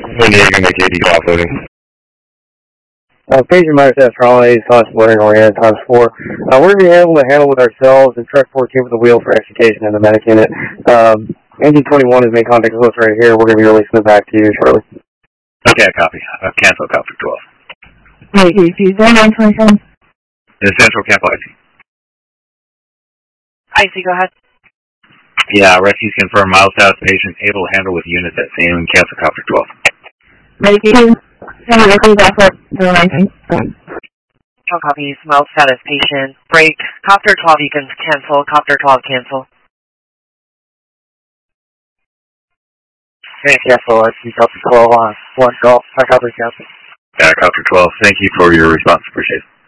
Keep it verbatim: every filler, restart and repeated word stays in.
San Diego, make eighty offloading. Uh, patient minus S for all A's, cost learning oriented times four. Uh, we're going to be able to handle with ourselves and truck fourteen with the wheel for extrication in the medic unit. Um, engine twenty-one is main contact with us right here. We're going to be releasing it back to you shortly. Okay, copy. Uh, cancel Copter twelve. Wait, E T zero nine twenty-seven. The Central Capital I C. I C, go ahead. Yeah, rescues confirmed mild status patient able to handle with units at same cancel Copter twelve. Wait, E T zero nine twenty-seven. All copies, mild status patient. Break. Copter twelve, you can cancel. Copter twelve, cancel. Okay, cancel. I see Copter twelve on one golf. I Copter cancel. Yeah, Copter twelve, thank you for your response. Appreciate it.